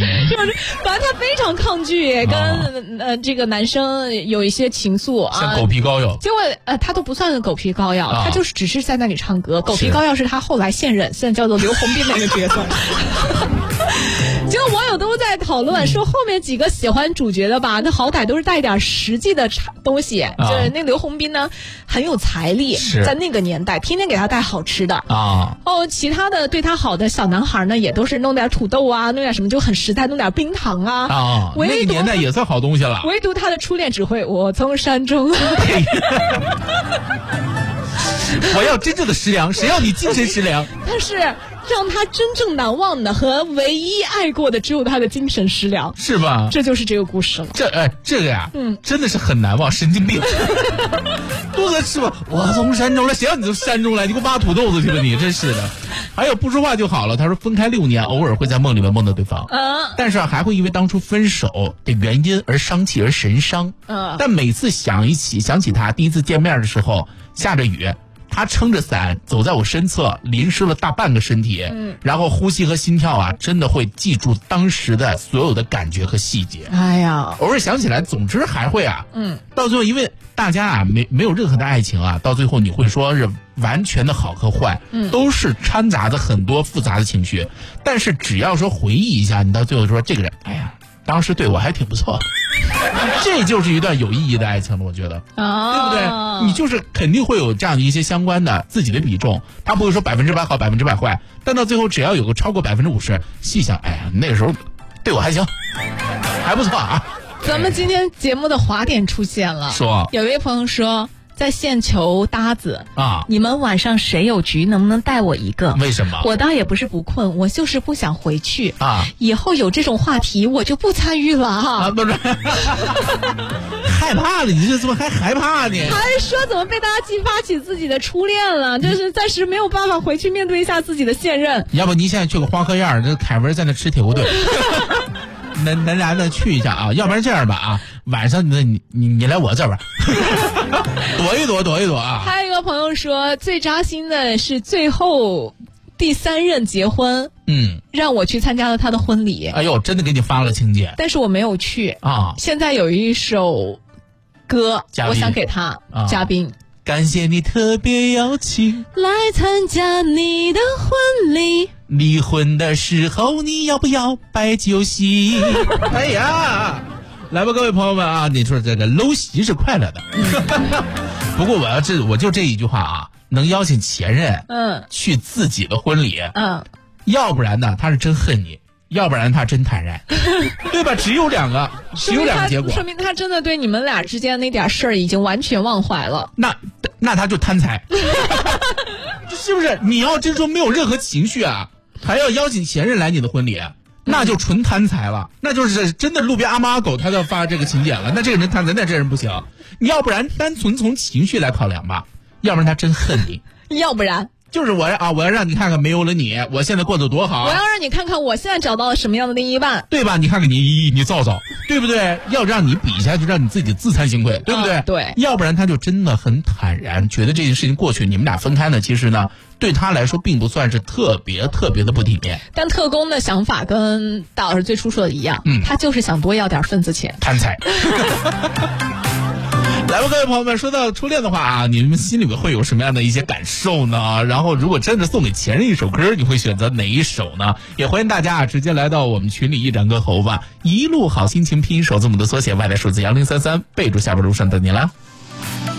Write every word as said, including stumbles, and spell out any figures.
就是反正他非常抗拒跟、啊、呃这个男生有一些情愫啊， 像狗皮膏药。 结果呃他都不算狗皮膏药、啊，他就是只是在那里唱歌。狗皮膏药是他后来现任，现在叫做刘洪斌那个角色。结果网友都在讨论说，后面几个喜欢主角的吧，那好歹都是带点实际的东西。啊、就是那刘洪斌呢，很有财力，在那个年代天天给他带好吃的啊。哦，其他的对他好的小男孩呢，也都是弄点土豆啊，弄点什么就很实在，弄点冰糖啊。 啊，那个年代也算好东西了。 唯独他的初恋只会我从山中。 我要真正的食粮，谁要你精神食粮？ 但是让他真正难忘的和唯一爱过的只有他的精神食粮， 是吧？ 这就是这个故事了。 这哎，这个呀，嗯，真的是很难忘，神经病。多得吃吧，我从山中来，谁让你从山中来？你给我挖土豆子去吧，你真是的。还有不说话就好了。他说分开六年，偶尔会在梦里面梦到对方，嗯，但是还会因为当初分手的原因而生气而神伤，嗯，但每次想一起想起他第一次见面的时候，下着雨。他撑着伞走在我身侧，淋湿了大半个身体，嗯，然后呼吸和心跳啊，真的会记住当时的所有的感觉和细节。 哎呀， 偶尔想起来，总之还会啊，嗯，到最后因为大家啊没没有任何的爱情啊，到最后你会说是完全的好和坏，嗯，都是掺杂着很多复杂的情绪。但是只要说回忆一下，你到最后说这个人，哎呀，当时对我还挺不错。这就是一段有意义的爱情了，我觉得，哦、对不对？你就是肯定会有这样的一些相关的自己的比重，他不会说百分之百好，百分之百坏，但到最后只要有个超过百分之五十，细想，哎呀，那个时候对我还行，还不错啊。 咱们今天节目的滑点出现了， 说有一位朋友说。在线求搭子啊！ 你们晚上谁有局，能不能带我一个？ 为什么？ 我倒也不是不困，我就是不想回去啊！ 以后有这种话题，我就不参与了啊！ 啊不是，害怕了，你这怎么还害怕呢？ 还说怎么被大家激发起自己的初恋了？就是暂时没有办法回去面对一下自己的现任。 要不你现在去个花客宴，这凯文在那吃铁锅炖。能能让他去一下啊，要不然这样吧啊，晚上你你你你来我这边躲一躲躲一躲啊。 还有一个朋友说，最扎心的是最后第三任结婚，嗯，让我去参加了他的婚礼。 哎呦，真的给你发了请柬， 但是我没有去啊。现在有一首歌，我想给他、啊、嘉宾。 感谢你特别邀请来参加你的婚礼， 离婚的时候你要不要摆酒席？哎呀，来吧各位朋友们啊，你说这个搂席是快乐的。不过我要这我就这一句话啊，能邀请前任嗯去自己的婚礼，嗯，要不然呢他是真恨你，要不然他真坦然，对吧？只有两个，只有两个结果。 说明他真的对你们俩之间那点事儿已经完全忘怀了。 那那他就贪财，是不是？你要真说没有任何情绪啊，还要邀请前任来你的婚礼，那就纯贪财了，那就是真的路边阿猫阿狗他要发这个请柬了，那这个人贪财，那这人不行。你要不然单纯从情绪来考量吧，要不然他真恨你， 要不然。 就是我啊，我要让你看看没有了你，我现在过得多好。 我要让你看看我现在找到了什么样的另一半， 对吧？你看看你你造造，对不对？要让你比一下，就让你自己自惭形愧，对不对？ 嗯、对。 要不然他就真的很坦然，觉得这件事情过去，你们俩分开呢，其实呢，对他来说并不算是特别特别的不体面。 但特工的想法跟大老师最初说的一样，嗯，他就是想多要点份子钱， 贪财。来吧，各位朋友们，说到初恋的话啊，你们心里面会有什么样的一些感受呢？然后，如果真的送给前任一首歌，你会选择哪一首呢？也欢迎大家啊，直接来到我们群里一展歌喉吧。一路好心情拼音首字母的缩写，外来数字幺零三三，备注下边路上等您啦。